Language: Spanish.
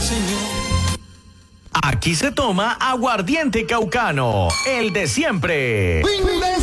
Aquí se toma aguardiente caucano, el de siempre.